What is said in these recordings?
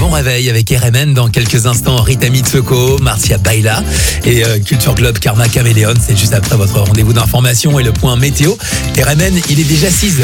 bon réveil avec RMN dans quelques instants. Rita Mitsoko, Marcia Baila et Culture Globe Karma Caméléon. C'est juste après votre rendez-vous d'information et le point météo. RMN, il est déjà 6h.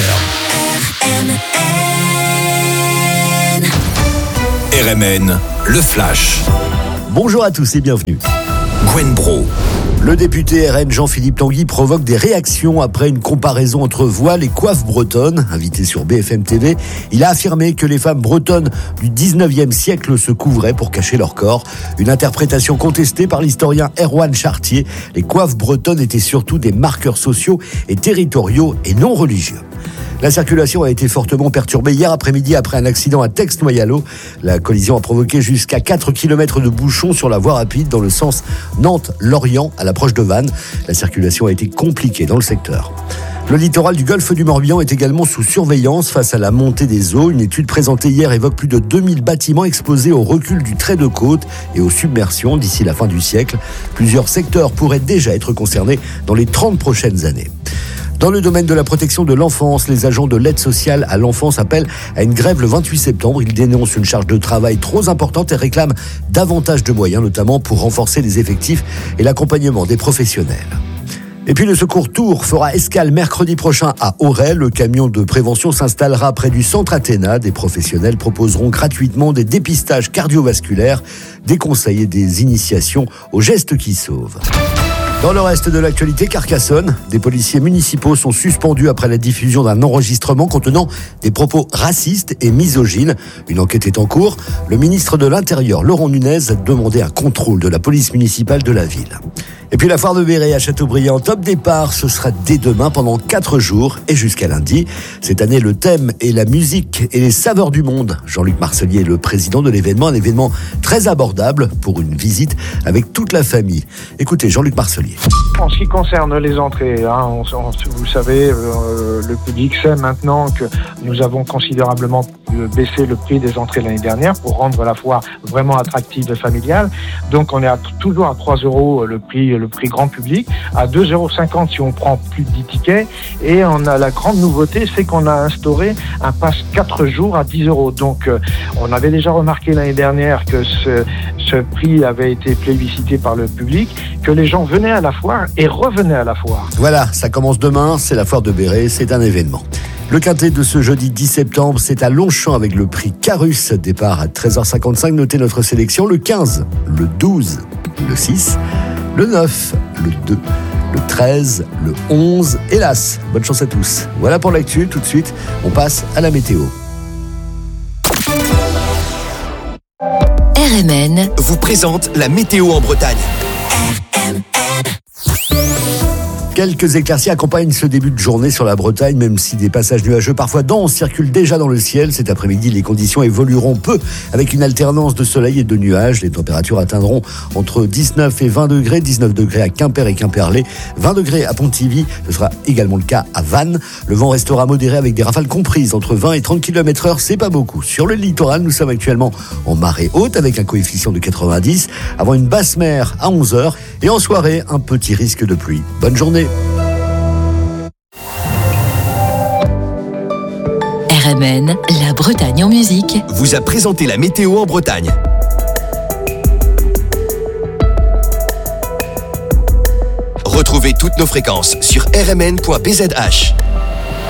RMN, le flash. Bonjour à tous et bienvenue. Gwen Bro. Le député RN Jean-Philippe Tanguy provoque des réactions après une comparaison entre voile et coiffe bretonne. Invité sur BFM TV, il a affirmé que les femmes bretonnes du 19e siècle se couvraient pour cacher leur corps. Une interprétation contestée par l'historien Erwan Chartier. Les coiffes bretonnes étaient surtout des marqueurs sociaux et territoriaux et non religieux. La circulation a été fortement perturbée hier après-midi après un accident à Tex-Noyalo. La collision a provoqué jusqu'à 4 km de bouchons sur la voie rapide dans le sens Nantes-Lorient à l'approche de Vannes. La circulation a été compliquée dans le secteur. Le littoral du golfe du Morbihan est également sous surveillance face à la montée des eaux. Une étude présentée hier évoque plus de 2000 bâtiments exposés au recul du trait de côte et aux submersions d'ici la fin du siècle. Plusieurs secteurs pourraient déjà être concernés dans les 30 prochaines années. Dans le domaine de la protection de l'enfance, les agents de l'aide sociale à l'enfance appellent à une grève le 28 septembre. Ils dénoncent une charge de travail trop importante et réclament davantage de moyens, notamment pour renforcer les effectifs et l'accompagnement des professionnels. Et puis le secours Tours fera escale mercredi prochain à Auray. Le camion de prévention s'installera près du centre Athéna. Des professionnels proposeront gratuitement des dépistages cardiovasculaires, des conseils et des initiations aux gestes qui sauvent. Dans le reste de l'actualité, Carcassonne, des policiers municipaux sont suspendus après la diffusion d'un enregistrement contenant des propos racistes et misogynes. Une enquête est en cours. Le ministre de l'Intérieur, Laurent Nunez, a demandé un contrôle de la police municipale de la ville. Et puis la foire de Béret à Châteaubriand, top départ, ce sera dès demain pendant 4 jours et jusqu'à lundi. Cette année, le thème est la musique et les saveurs du monde. Jean-Luc Marcelier est le président de l'événement, un événement très abordable pour une visite avec toute la famille. Écoutez, Jean-Luc Marcelier. En ce qui concerne les entrées, vous savez, le public sait maintenant que nous avons considérablement baissé le prix des entrées l'année dernière pour rendre la foire vraiment attractive et familiale. Donc on est toujours à 3 € le prix grand public, à 2,50 € si on prend plus de 10 tickets. Et on a la grande nouveauté, c'est qu'on a instauré un pass 4 jours à 10 €. Donc on avait déjà remarqué l'année dernière que ce prix avait été plébiscité par le public, que les gens venaient à la foire et revenaient à la foire. Voilà, ça commence demain, c'est la foire de Béret, c'est un événement. Le quintet de ce jeudi 10 septembre, c'est à Longchamp avec le prix Carus. Départ à 13h55, notez notre sélection, le 15, le 12, le 6, le 9, le 2, le 13, le 11, hélas. Bonne chance à tous. Voilà pour l'actu, tout de suite, on passe à la météo. RMN vous présente la météo en Bretagne. Quelques éclaircies accompagnent ce début de journée sur la Bretagne, même si des passages nuageux parfois denses circulent déjà dans le ciel. Cet après-midi, les conditions évolueront peu avec une alternance de soleil et de nuages. Les températures atteindront entre 19 et 20 degrés, 19 degrés à Quimper et Quimperlé, 20 degrés à Pontivy, ce sera également le cas à Vannes. Le vent restera modéré avec des rafales comprises entre 20 et 30 km/h, c'est pas beaucoup. Sur le littoral, nous sommes actuellement en marée haute avec un coefficient de 90, avant une basse mer à 11h et en soirée, un petit risque de pluie. Bonne journée. RMN, la Bretagne en musique, vous a présenté la météo en Bretagne. Retrouvez toutes nos fréquences sur rmn.bzh.